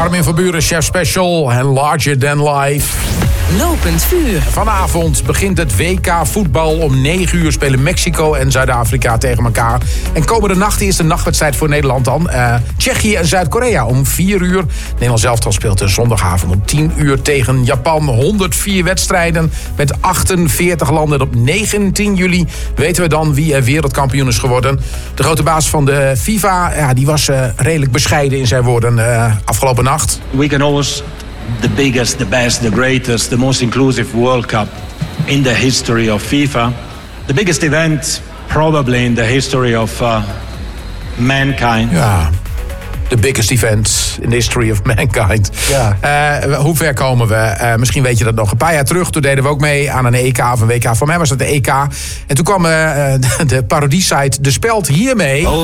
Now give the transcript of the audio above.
Armin van Buuren, Chef Special en Larger Than Life. Lopend vuur. Vanavond begint het WK voetbal. Om 9 uur spelen Mexico en Zuid-Afrika tegen elkaar. En komende nacht is de nachtwedstrijd voor Nederland dan. Tsjechië en Zuid-Korea om 4 uur. Nederland zelftal speelt een zondagavond om 10 uur tegen Japan. 104 wedstrijden met 48 landen. Op 19 juli weten we dan wie wereldkampioen is geworden. De grote baas van de FIFA, die was redelijk bescheiden in zijn woorden afgelopen nacht. We can host the biggest, the best, the greatest, the most inclusive World Cup in the history of FIFA. The biggest event probably in the history of mankind. Ja, the biggest event in the history of mankind. Ja. Hoe ver komen we? Misschien weet je dat nog. Een paar jaar terug, toen deden we ook mee aan een EK of een WK. Voor mij was het de EK. En toen kwam de parodiesite De Speld hiermee.